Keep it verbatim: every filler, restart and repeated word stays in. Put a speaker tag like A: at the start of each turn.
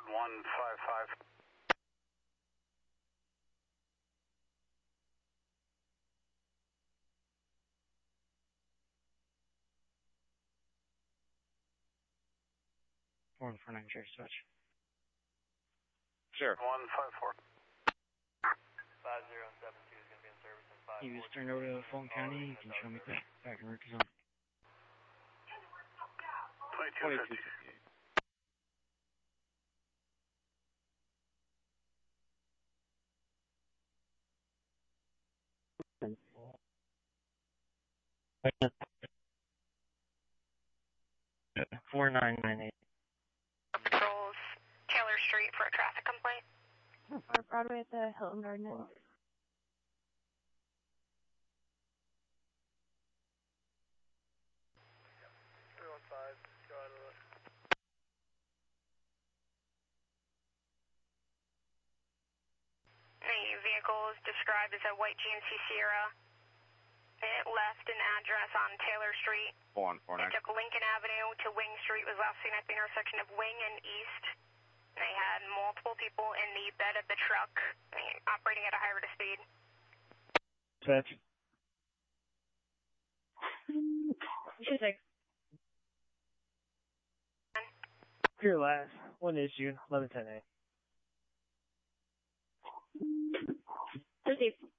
A: Ford one five five.
B: one four nine, Cherry Switch.
C: Sure.
A: one five four.
D: five zero seven two is going to be in service in five.
B: You just turned over to Fulton County. You can show me the back and route zone.
A: twenty-two fifty.
B: four nine nine eight.
E: Patrols Taylor Street for a traffic complaint.
F: Or Broadway at the Hilton Garden Inn.
D: three one five, go out of it.
E: The vehicle is described as a white G M C Sierra. It left an address on Taylor Street.
C: four one four nine.
E: It took Lincoln Avenue to Wing Street, was last seen at the intersection of Wing and East. They had multiple people in the bed of the truck, operating at a high rate of speed.
B: Switch.
F: Two six.
B: Your last. One issue. eleven ten A.
F: Proceed.